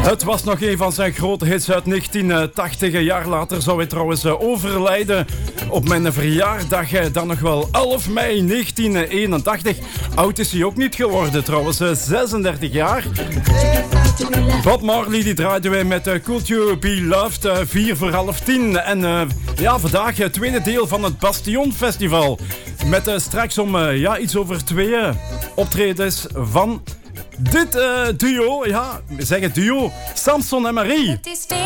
Het was nog een van zijn grote hits uit 1980. Een jaar later zou hij trouwens overlijden. Op mijn verjaardag, dan nog wel 11 mei 1981. Oud is hij ook niet geworden trouwens, 36 jaar. Bob Marley die draaiden wij met Could You Be Loved, 4 voor half 10. En ja, vandaag het tweede deel van het Bastion Festival. Met straks om iets over 2 optredens van dit duo. Ja, we zeggen duo, Samson en Marie.